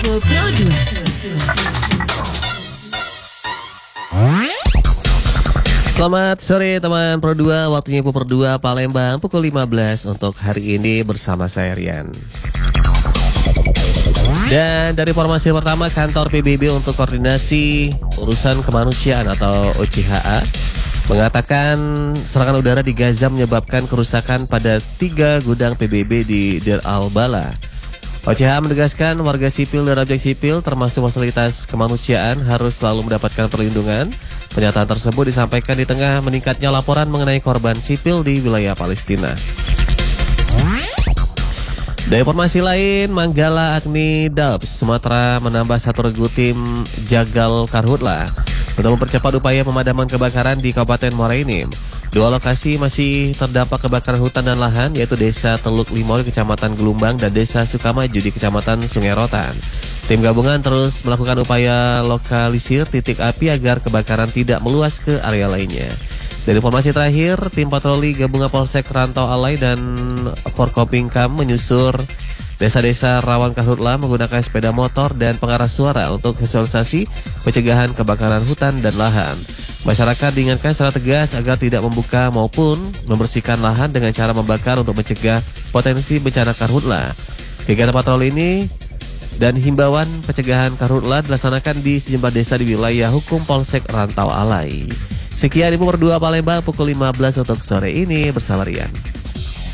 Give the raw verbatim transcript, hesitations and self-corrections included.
Info Pro dua. Selamat sore teman Pro dua, waktunya Info Pro dua Palembang pukul lima belas untuk hari ini bersama saya Rian. Dan dari informasi pertama, kantor P B B untuk koordinasi urusan kemanusiaan atau O C H A mengatakan serangan udara di Gaza menyebabkan kerusakan pada tiga gudang P B B di Deir al-Balah. O C H A menegaskan warga sipil dan objek sipil termasuk fasilitas kemanusiaan harus selalu mendapatkan perlindungan. Pernyataan tersebut disampaikan di tengah meningkatnya laporan mengenai korban sipil di wilayah Palestina. Dari informasi lain, Manggala Agni Dubs Sumatera menambah satu regu tim Jagal Karhutla untuk mempercepat upaya pemadaman kebakaran di Kabupaten Muara Enim. Dua lokasi masih terdampak kebakaran hutan dan lahan, yaitu Desa Teluk Limau di Kecamatan Gelumbang dan Desa Sukamaju di Kecamatan Sungai Rotan. Tim gabungan terus melakukan upaya lokalisir titik api agar kebakaran tidak meluas ke area lainnya. Dari informasi terakhir, tim patroli gabungan Polsek Rantau Alai dan Forkopimkam menyusur desa-desa rawan karhutla menggunakan sepeda motor dan pengarah suara untuk visualisasi pencegahan kebakaran hutan dan lahan. Masyarakat diingatkan secara tegas agar tidak membuka maupun membersihkan lahan dengan cara membakar untuk mencegah potensi bencana karhutla. Kegiatan patroli ini dan himbauan pencegahan karhutla dilaksanakan di sejumlah desa di wilayah hukum Polsek Rantau Alai. Sekian Info Pro dua Palembang pukul lima belas untuk sore ini bersama Rian.